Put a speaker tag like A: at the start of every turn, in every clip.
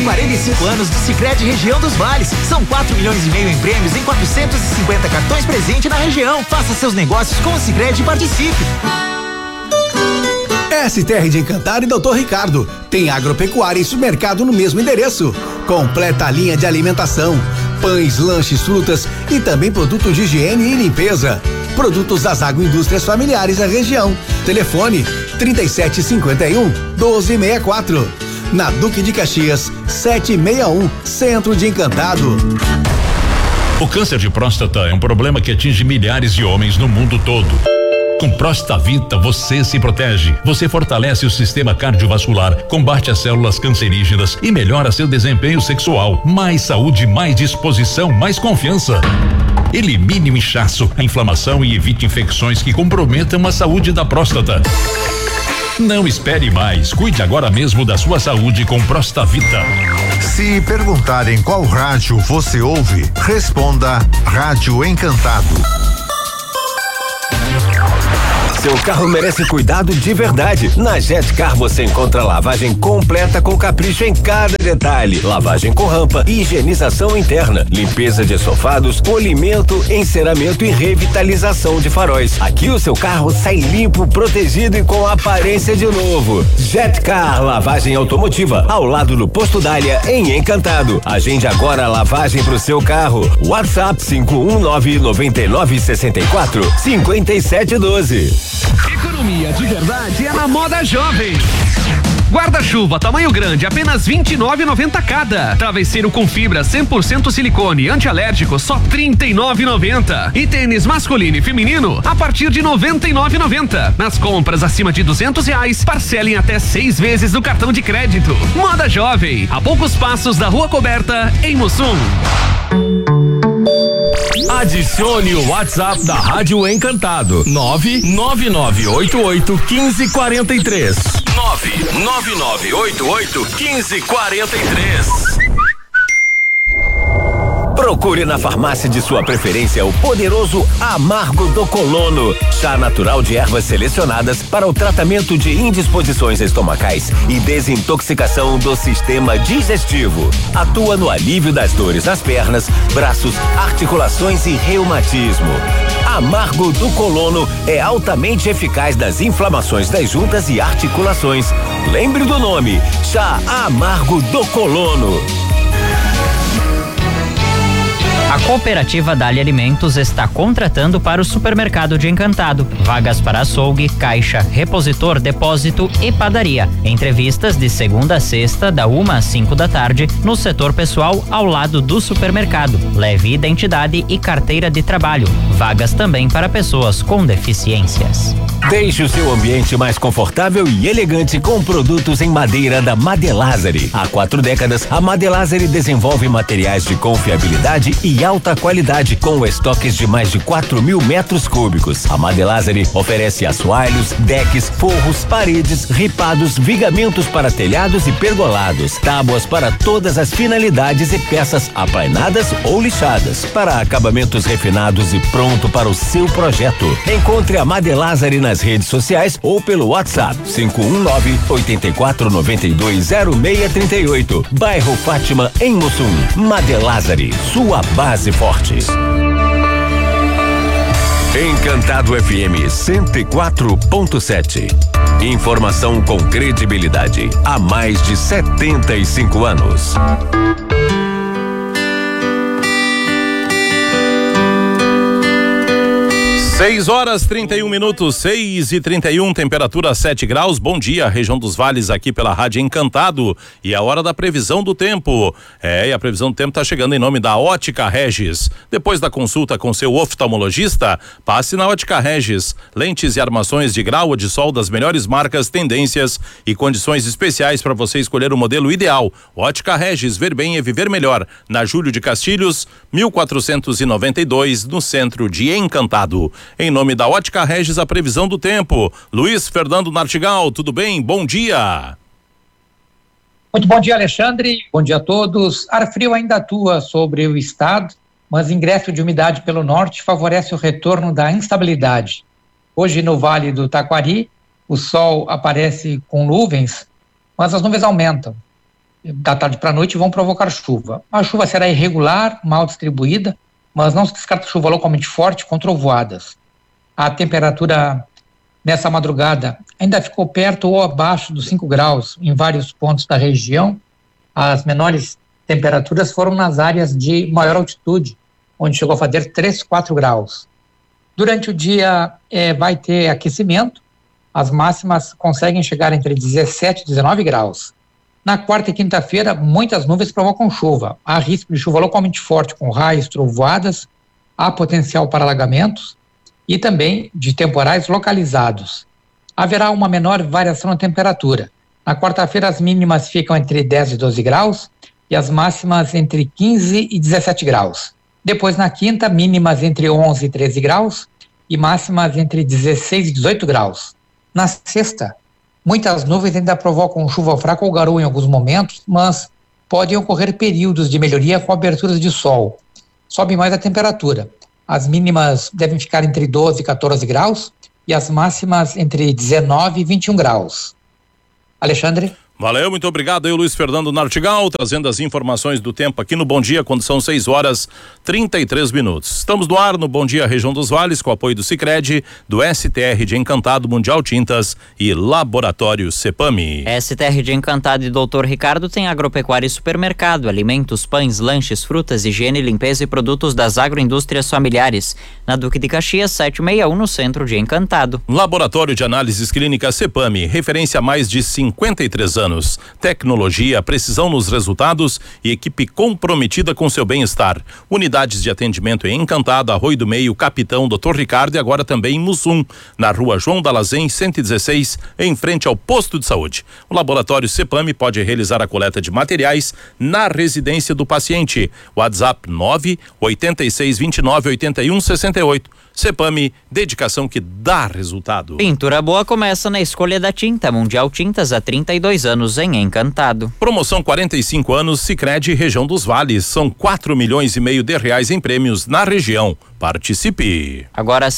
A: 45 anos do Sicredi Região dos Vales. São 4,5 milhões em prêmios em 450 cartões presente na região. Faça seus negócios com o Sicredi e participe.
B: STR de Encantado e Dr. Ricardo. Tem agropecuária e supermercado no mesmo endereço. Completa a linha de alimentação, pães, lanches, frutas e também produtos de higiene e limpeza. Produtos das agroindústrias familiares da região. Telefone 3751-1264. Na Duque de Caxias, 761, Centro de Encantado.
C: O câncer de próstata é um problema que atinge milhares de homens no mundo todo. Com Prostavita você se protege, você fortalece o sistema cardiovascular, combate as células cancerígenas e melhora seu desempenho sexual. Mais saúde, mais disposição, mais confiança. Elimine o inchaço, a inflamação e evite infecções que comprometam a saúde da próstata. Não espere mais, cuide agora mesmo da sua saúde com Prostavita.
D: Se perguntarem qual rádio você ouve, responda Rádio Encantado.
E: Seu carro merece cuidado de verdade. Na Jetcar você encontra lavagem completa com capricho em cada detalhe. Lavagem com rampa, higienização interna, limpeza de estofados, polimento, enceramento e revitalização de faróis. Aqui o seu carro sai limpo, protegido e com aparência de novo. Jetcar Lavagem Automotiva, ao lado do Posto Dália, em Encantado. Agende agora a lavagem pro seu carro. WhatsApp 51999645712.
F: Economia de verdade é na Moda Jovem. Guarda-chuva tamanho grande, apenas R$29,90 cada. Travesseiro com fibra 100% silicone antialérgico, só R$39,90. E tênis masculino e feminino a partir de R$99,90. Nas compras acima de R$200, parcelem até 6 vezes no cartão de crédito. Moda Jovem, a poucos passos da Rua Coberta, em Mussum.
G: Adicione o WhatsApp da Rádio Encantado, 999881543. 999881543.
E: Procure na farmácia de sua preferência o poderoso Amargo do Colono, chá natural de ervas selecionadas para o tratamento de indisposições estomacais e desintoxicação do sistema digestivo. Atua no alívio das dores nas pernas, braços, articulações e reumatismo. Amargo do Colono é altamente eficaz nas inflamações das juntas e articulações. Lembre do nome, chá Amargo do Colono.
H: A cooperativa Dália Alimentos está contratando para o supermercado de Encantado. Vagas para açougue, caixa, repositor, depósito e padaria. Entrevistas de segunda a sexta, da 1 às 5 da tarde, no setor pessoal ao lado do supermercado. Leve identidade e carteira de trabalho. Vagas também para pessoas com deficiências.
E: Deixe o seu ambiente mais confortável e elegante com produtos em madeira da Madelazari. Há 4 décadas, a Madelazari desenvolve materiais de confiabilidade e alta qualidade, com estoques de mais de 4.000 metros cúbicos. A Madelazari oferece assoalhos, decks, forros, paredes, ripados, vigamentos para telhados e pergolados, tábuas para todas as finalidades e peças aplainadas ou lixadas, para acabamentos refinados e pronto para o seu projeto. Encontre a Madelazari nas redes sociais ou pelo WhatsApp 519-8492-0638. Bairro Fátima, em Mussum. Madelazari, sua base forte. Encantado FM 104.7. Informação com credibilidade há mais de 75 anos.
I: 6h31, 6h31, temperatura 7 graus. Bom dia, região dos vales, aqui pela Rádio Encantado. E a hora da previsão do tempo. E a previsão do tempo está chegando em nome da Ótica Regis. Depois da consulta com seu oftalmologista, passe na Ótica Regis. Lentes e armações de grau ou de sol das melhores marcas, tendências e condições especiais para você escolher o modelo ideal. Ótica Regis, ver bem é viver melhor. Na Júlio de Castilhos, 1492, no centro de Encantado. Em nome da Ótica Regis, a previsão do tempo. Luiz Fernando Nartigal, tudo bem? Bom dia.
J: Muito bom dia, Alexandre. Bom dia a todos. Ar frio ainda atua sobre o estado, mas ingresso de umidade pelo norte favorece o retorno da instabilidade. Hoje no Vale do Taquari, o sol aparece com nuvens, mas as nuvens aumentam. da tarde para a noite vão provocar chuva. A chuva será irregular, mal distribuída, mas não se descarta chuva localmente forte com trovoadas. A temperatura nessa madrugada ainda ficou perto ou abaixo dos 5 graus em vários pontos da região. As menores temperaturas foram nas áreas de maior altitude, onde chegou a fazer 3, 4 graus. Durante o dia vai ter aquecimento, as máximas conseguem chegar entre 17 e 19 graus. Na quarta e quinta-feira, muitas nuvens provocam chuva. Há risco de chuva localmente forte com raios, trovoadas, há potencial para alagamentos e também de temporais localizados. Haverá uma menor variação na temperatura. Na quarta-feira, as mínimas ficam entre 10 e 12 graus e as máximas entre 15 e 17 graus. Depois, na quinta, mínimas entre 11 e 13 graus e máximas entre 16 e 18 graus. Na sexta, muitas nuvens ainda provocam chuva fraca ou garoa em alguns momentos, mas podem ocorrer períodos de melhoria com aberturas de sol. Sobe mais a temperatura. As mínimas devem ficar entre 12 e 14 graus e as máximas entre 19 e 21 graus. Alexandre?
I: Valeu, muito obrigado aí, Luiz Fernando Nartigal, trazendo as informações do tempo aqui no Bom Dia, quando são 6h33. Estamos no ar no Bom Dia Região dos Vales, com o apoio do Sicredi, do STR de Encantado, Mundial Tintas e Laboratório Cepami.
H: STR de Encantado e Dr. Ricardo tem agropecuária e supermercado, alimentos, pães, lanches, frutas, higiene, limpeza e produtos das agroindústrias familiares. Na Duque de Caxias, 761, no centro de Encantado.
I: Laboratório de Análises Clínicas Cepami, referência há mais de 53 anos. Tecnologia, precisão nos resultados e equipe comprometida com seu bem-estar. Unidades de atendimento em Encantado, Arroio do Meio, Capitão, Dr. Ricardo e agora também em Mussum, na Rua João Dalazen, 116, em frente ao posto de saúde. O Laboratório Cepami pode realizar a coleta de materiais na residência do paciente. WhatsApp 986298168. Cepami, dedicação que dá resultado.
H: Pintura boa começa na escolha da tinta. Mundial Tintas há 32 anos em Encantado.
I: Promoção 45 anos Sicredi Região dos Vales. São 4,5 milhões de reais em prêmios na região. Participe.
H: Agora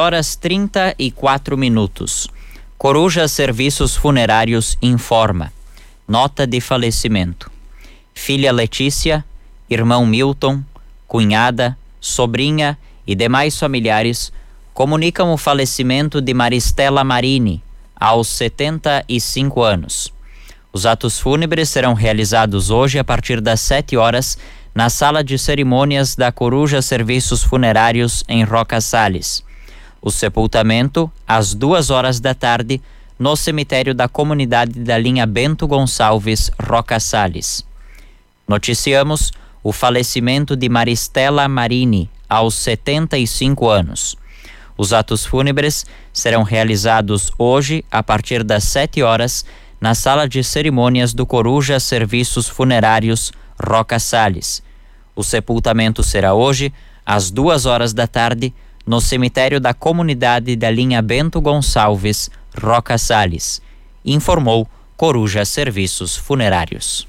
H: 6h34. Coruja Serviços Funerários informa. Nota de falecimento. Filha Letícia, irmão Milton, cunhada, sobrinha e demais familiares comunicam o falecimento de Maristela Marini, aos 75 anos. Os atos fúnebres serão realizados hoje a partir das 7 horas na sala de cerimônias da Coruja Serviços Funerários em Roca Sales. O sepultamento às 2 horas da tarde no cemitério da comunidade da linha Bento Gonçalves, Roca Sales. Noticiamos o falecimento de Maristela Marini, aos 75 anos. Os atos fúnebres serão realizados hoje a partir das 7 horas na sala de cerimônias do Coruja Serviços Funerários Roca Sales. O sepultamento será hoje às 2 horas da tarde no cemitério da comunidade da linha Bento Gonçalves, Roca Sales, informou Coruja Serviços Funerários.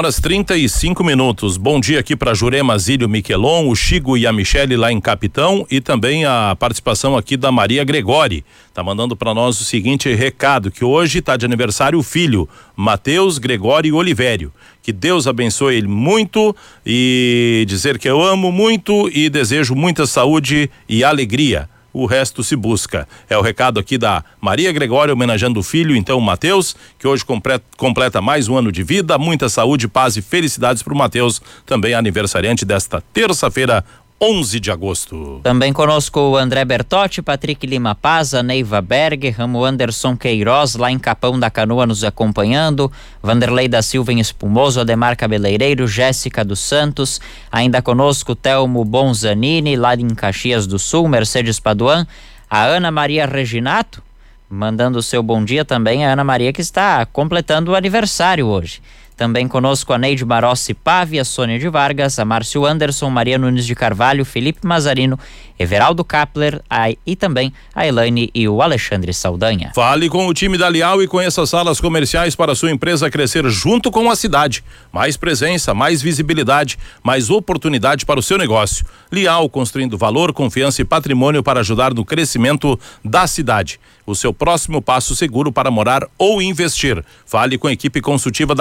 I: 6h35. Bom dia aqui para Jurema Zílio Miquelon, o Chigo e a Michele lá em Capitão e também a participação aqui da Maria Gregori. Tá mandando para nós o seguinte recado, que hoje tá de aniversário o filho Mateus Gregório Olivério. Que Deus abençoe ele muito e dizer que eu amo muito e desejo muita saúde e alegria. O resto se busca. É o recado aqui da Maria Gregória, homenageando o filho, então, o Mateus, que hoje completa mais um ano de vida. Muita saúde, paz e felicidades para o Mateus, também aniversariante desta terça-feira, 11 de agosto.
H: Também conosco o André Bertotti, Patrick Lima Paz, a Neiva Berg, Ramo Anderson Queiroz, lá em Capão da Canoa nos acompanhando, Vanderlei da Silva em Espumoso, Ademar Cabeleireiro, Jéssica dos Santos, ainda conosco Telmo Bonzanini, lá em Caxias do Sul, Mercedes Paduan, a Ana Maria Reginato, mandando o seu bom dia também, a Ana Maria que está completando o aniversário hoje. Também conosco a Neide Marossi Pávia, Sônia de Vargas, a Márcio Anderson, Maria Nunes de Carvalho, Felipe Mazarino, Everaldo Kapler e também a Elaine e o Alexandre Saldanha.
I: Fale com o time da Lial e conheça as salas comerciais para a sua empresa crescer junto com a cidade. Mais presença, mais visibilidade, mais oportunidade para o seu negócio. Lial, construindo valor, confiança e patrimônio para ajudar no crescimento da cidade. O seu próximo passo seguro para morar ou investir. Fale com a equipe consultiva da Lial.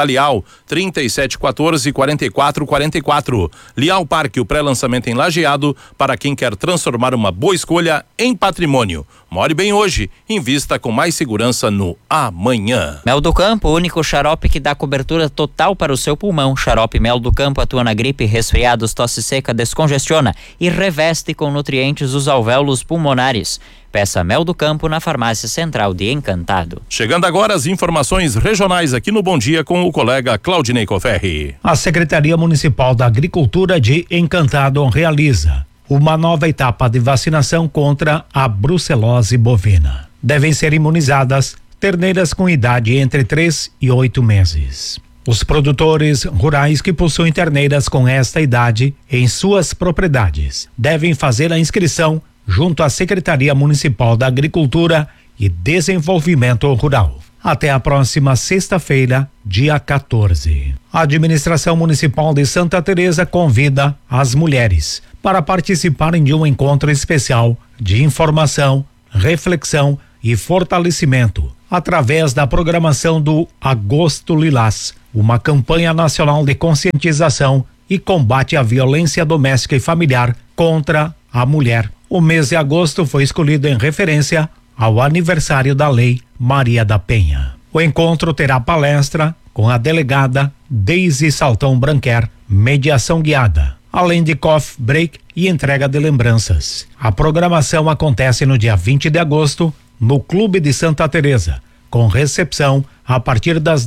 I: 3714-4444. Lial Parque, o pré-lançamento em Lajeado para quem quer transformar uma boa escolha em patrimônio. More bem hoje, invista com mais segurança no amanhã.
H: Mel do Campo, o único xarope que dá cobertura total para o seu pulmão. Xarope Mel do Campo atua na gripe, resfriados, tosse seca, descongestiona e reveste com nutrientes os alvéolos pulmonares. Peça Mel do Campo na Farmácia Central de Encantado.
I: Chegando agora as informações regionais aqui no Bom Dia com o colega Claudinei Coferri.
K: A Secretaria Municipal da Agricultura de Encantado realiza uma nova etapa de vacinação contra a brucelose bovina. Devem ser imunizadas terneiras com idade entre 3 e 8 meses. Os produtores rurais que possuem terneiras com esta idade em suas propriedades devem fazer a inscrição junto à Secretaria Municipal da Agricultura e Desenvolvimento Rural até a próxima sexta-feira, dia 14. A Administração Municipal de Santa Teresa convida as mulheres para participarem de um encontro especial de informação, reflexão e fortalecimento através da programação do Agosto Lilás, uma campanha nacional de conscientização e combate à violência doméstica e familiar contra a mulher. O mês de agosto foi escolhido em referência ao aniversário da Lei Maria da Penha. O encontro terá palestra com a delegada Deise Saltão Branquer, mediação guiada, além de coffee break e entrega de lembranças. A programação acontece no dia 20 de agosto no Clube de Santa Teresa, com recepção a partir das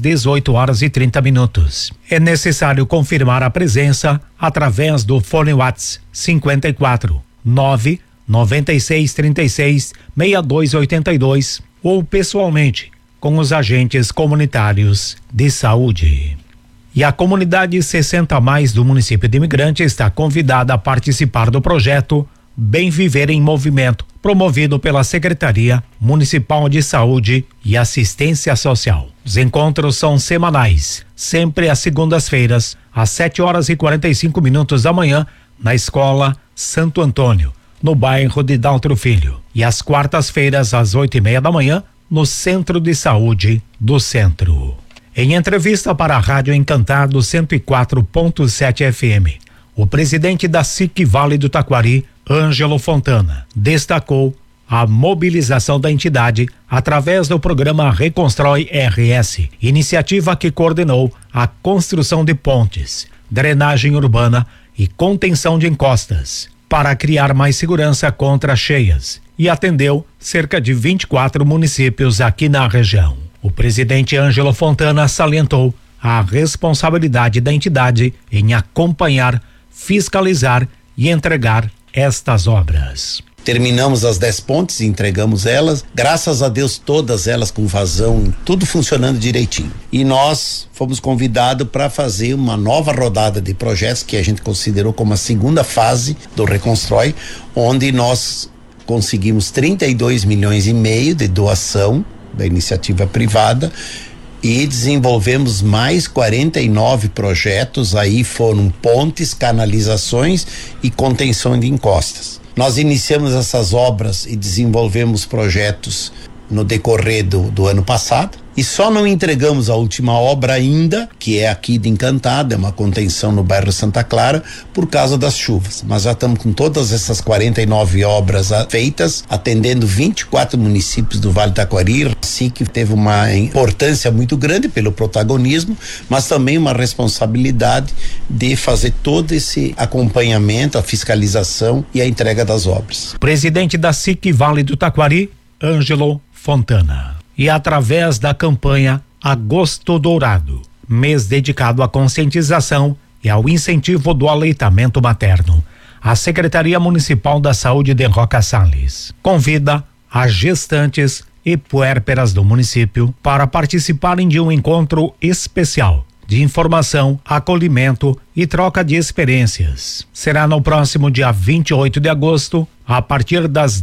K: 18h30. É necessário confirmar a presença através do fone WhatsApp 54 996 36 6282 ou pessoalmente com os agentes comunitários de saúde. E a comunidade 60+ do município de Imigrante está convidada a participar do projeto Bem Viver em Movimento, promovido pela Secretaria Municipal de Saúde e Assistência Social. Os encontros são semanais, sempre às segundas-feiras, às 7h45 da manhã, na Escola Santo Antônio, no bairro de Daltro Filho, e às quartas-feiras, às 8h30 da manhã, no Centro de Saúde do Centro. Em entrevista para a Rádio Encantado 104.7 FM, o presidente da SIC Vale do Taquari, Ângelo Fontana, destacou a mobilização da entidade através do programa Reconstrói RS, iniciativa que coordenou a construção de pontes, drenagem urbana e contenção de encostas, para criar mais segurança contra cheias, e atendeu cerca de 24 municípios aqui na região. O presidente Ângelo Fontana salientou a responsabilidade da entidade em acompanhar, fiscalizar e entregar estas obras.
L: Terminamos as 10 pontes e entregamos elas, graças a Deus todas elas com vazão, tudo funcionando direitinho. E nós fomos convidados para fazer uma nova rodada de projetos que a gente considerou como a segunda fase do Reconstrói, onde nós conseguimos 32,5 milhões de doação da iniciativa privada e desenvolvemos mais 49 projetos, aí foram pontes, canalizações e contenção de encostas. Nós iniciamos essas obras e desenvolvemos projetos no decorrer do ano passado e só não entregamos a última obra ainda, que é aqui de Encantado, é uma contenção no bairro Santa Clara, por causa das chuvas. Mas já estamos com todas essas 49 obras feitas, atendendo 24 municípios do Vale do Taquari. Assim que teve uma importância muito grande pelo protagonismo, mas também uma responsabilidade de fazer todo esse acompanhamento, a fiscalização e a entrega das obras.
K: Presidente da SIC Vale do Taquari, Ângelo Fontana. E através da campanha Agosto Dourado, mês dedicado à conscientização e ao incentivo do aleitamento materno, a Secretaria Municipal da Saúde de Roca Salles convida as gestantes e puérperas do município para participarem de um encontro especial de informação, acolhimento e troca de experiências. Será no próximo dia 28 de agosto, a partir das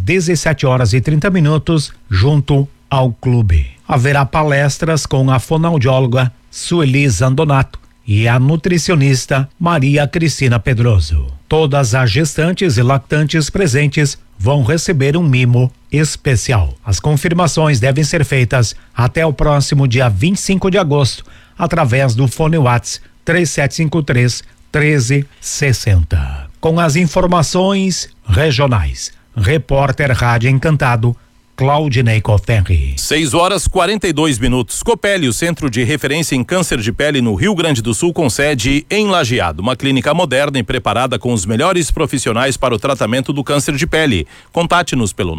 K: 17h30, junto ao clube. Haverá palestras com a fonoaudióloga Sueli Zandonato e a nutricionista Maria Cristina Pedroso. Todas as gestantes e lactantes presentes vão receber um mimo especial. As confirmações devem ser feitas até o próximo dia 25 de agosto, através do fone WhatsApp 3753-1360. Com as informações regionais. Repórter Rádio Encantado, Claudinei Coferri.
I: 6:42. Copeli, o centro de referência em câncer de pele no Rio Grande do Sul, com sede em Lajeado. Uma clínica moderna e preparada com os melhores profissionais para o tratamento do câncer de pele. Contate-nos pelo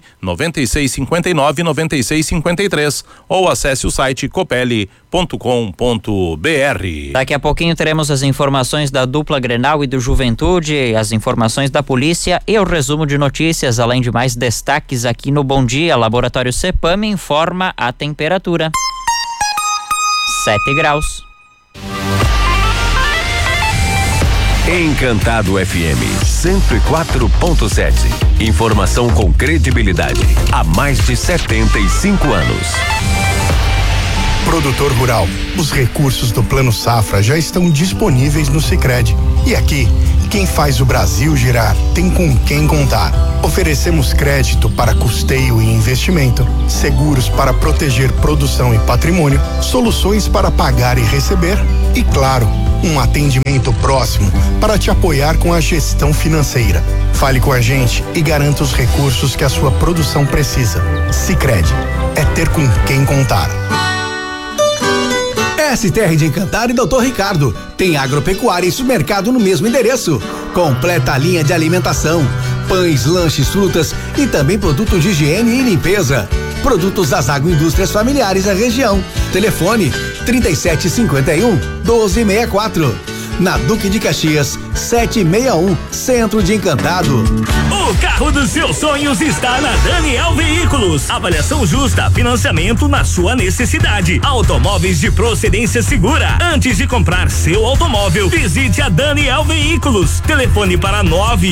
I: 996599653 ou acesse o site copeli.com.br.
H: Daqui a pouquinho teremos as informações da dupla Grenal e do Juventude, as informações da polícia e o resumo de notícias, além de mais destaques aqui no Bom Dia. Laboratório Cepam informa a temperatura. 7 graus.
E: Encantado FM 104.7. Informação com credibilidade há mais de 75 anos.
M: Produtor rural, os recursos do Plano Safra já estão disponíveis no Sicredi. E aqui, quem faz o Brasil girar tem com quem contar. Oferecemos crédito para custeio e investimento, seguros para proteger produção e patrimônio, soluções para pagar e receber e, claro, um atendimento próximo para te apoiar com a gestão financeira. Fale com a gente e garanta os recursos que a sua produção precisa. Sicredi, é ter com quem contar.
B: STR de Encantado e Dr. Ricardo. Tem agropecuária e supermercado no mesmo endereço. Completa a linha de alimentação, pães, lanches, frutas e também produtos de higiene e limpeza. Produtos das agroindústrias familiares da região. Telefone 3751-1264. Na Duque de Caxias, 761, Centro de Encantado.
G: O carro dos seus sonhos está na Daniel Veículos. Avaliação justa, financiamento na sua necessidade. Automóveis de procedência segura. Antes de comprar seu automóvel, visite a Daniel Veículos. Telefone para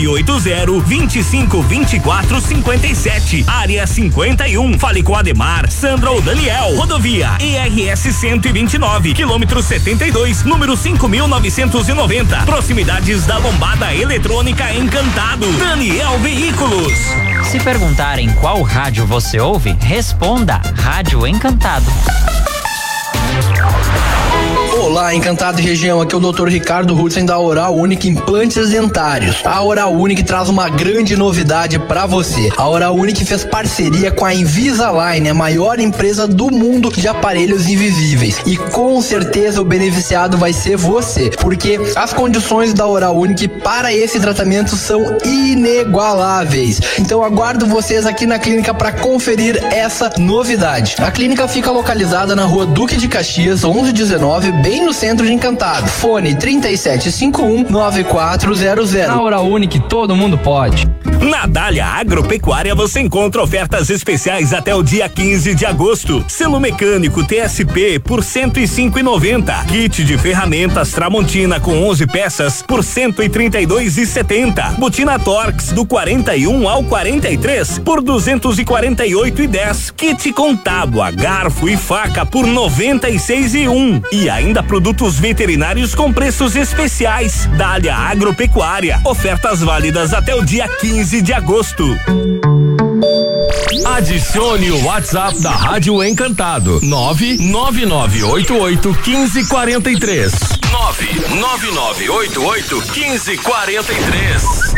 G: 980-252457. Área 51. Fale com Ademar, Sandra ou Daniel. Rodovia ERS 129, quilômetro 72, número 5.990. Proximidades da Lombada Eletrônica Encantado. Daniel Veículos.
H: Se perguntarem qual rádio você ouve, responda Rádio Encantado.
N: Olá, Encantado e região, aqui é o Dr. Ricardo Hudson da Oral Unique Implantes Dentários. A Oral Unique traz uma grande novidade pra você. A Oral Unique fez parceria com a Invisalign, a maior empresa do mundo de aparelhos invisíveis. E com certeza o beneficiado vai ser você, porque as condições da Oral Unique para esse tratamento são inigualáveis. Então aguardo vocês aqui na clínica para conferir essa novidade. A clínica fica localizada na Rua Duque de Caxias, 1119, bem no centro de Encantado. Fone 3751-9400. Na Oral Unique todo mundo pode.
G: Na Dália Agropecuária você encontra ofertas especiais até o dia 15 de agosto. Selo mecânico TSP por R$105,90. Kit de ferramentas Tramontina com 11 peças por R$132,70. Botina Torx do 41 ao 43 por R$248,10. Kit com tábua, garfo e faca por R$96,01. E ainda produtos veterinários com preços especiais. Dália Agropecuária. Ofertas válidas até o dia 15 de agosto.
O: Adicione o WhatsApp da Rádio Encantado. 999881543.
B: 999881543.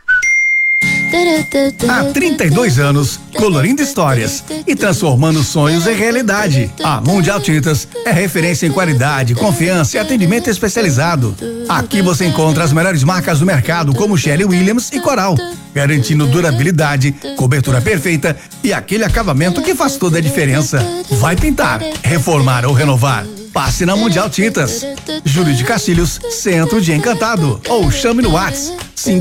B: Há 32 anos, colorindo histórias e transformando sonhos em realidade. A Mundial Tintas é referência em qualidade, confiança e atendimento especializado. Aqui você encontra as melhores marcas do mercado, como Sherwin Williams e Coral, garantindo durabilidade, cobertura perfeita e aquele acabamento que faz toda a diferença. Vai pintar, reformar ou renovar? Passe na Mundial Tintas. Júlio de Castilhos, Centro de Encantado. Ou chame no WhatsApp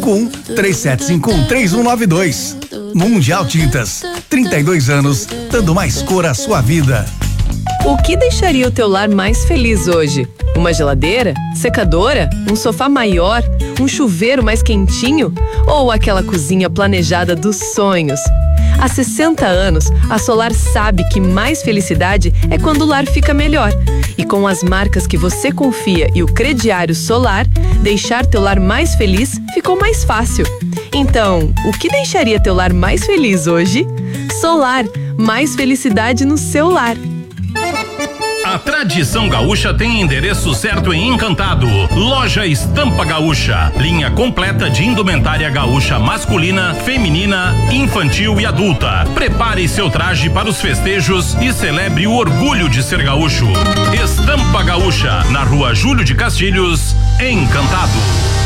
B: 51-3751-3192. Mundial Tintas. 32 anos, dando mais cor à sua vida.
P: O que deixaria o teu lar mais feliz hoje? Uma geladeira? Secadora? Um sofá maior? Um chuveiro mais quentinho? Ou aquela cozinha planejada dos sonhos? Há 60 anos, a Solar sabe que mais felicidade é quando o lar fica melhor. E com as marcas que você confia e o crediário Solar, deixar teu lar mais feliz ficou mais fácil. Então, o que deixaria teu lar mais feliz hoje? Solar, mais felicidade no seu lar.
G: A
C: A tradição gaúcha tem endereço certo em Encantado. Loja Estampa Gaúcha. Linha completa de indumentária gaúcha masculina, feminina, infantil e adulta. Prepare seu traje para os festejos e celebre o orgulho de ser gaúcho. Estampa Gaúcha, na Rua Júlio de Castilhos, Encantado.